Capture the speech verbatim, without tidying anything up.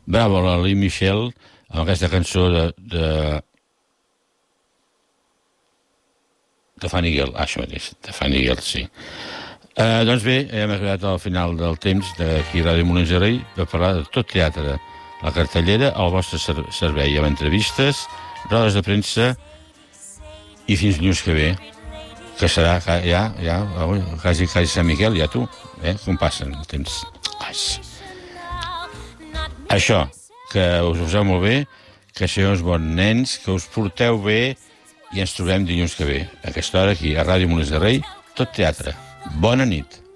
Bravo, la Lee Michelle, amb aquesta cançó de... de... de Fanny Gill, ah, això mateix, de Fanny Gill, sí. Eh, doncs bé, hem arribat al final del temps d'aquí a Ràdio Molins de Rei per parlar de tot teatre, la cartellera, al vostre ser servei, amb entrevistes, rodes de premsa i fins dilluns que ve, que serà ja, ja, quasi, quasi Sant Miquel, ja tu, eh? Com passen el temps. Ai. Això, que us poseu molt bé, que sigueu uns bons nens, que us porteu bé i ens trobem dilluns que ve. A aquesta hora aquí, a Ràdio Molins de Rei, tot teatre. Bona nit.